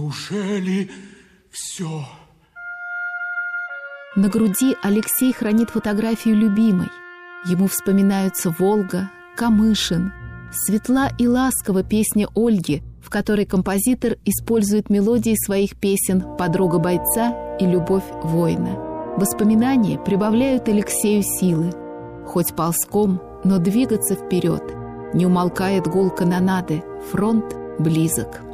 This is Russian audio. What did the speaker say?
Неужели все? На груди Алексей хранит фотографию любимой. Ему вспоминаются Волга, Камышин, светла и ласкова песня Ольги, в которой композитор использует мелодии своих песен «Подруга бойца» и «Любовь воина». Воспоминания прибавляют Алексею силы. Хоть ползком, но двигаться вперед. Не умолкает гул канонады, фронт близок.